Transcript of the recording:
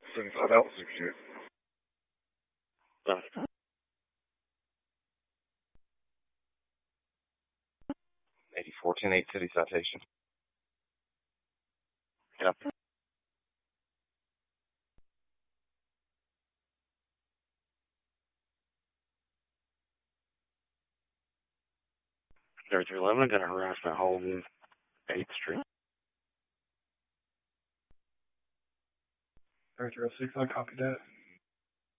75 altitude shit. 8410 city citation. Yep. 3311, I got a harassment hold in 8th Street. 3306, I copied that.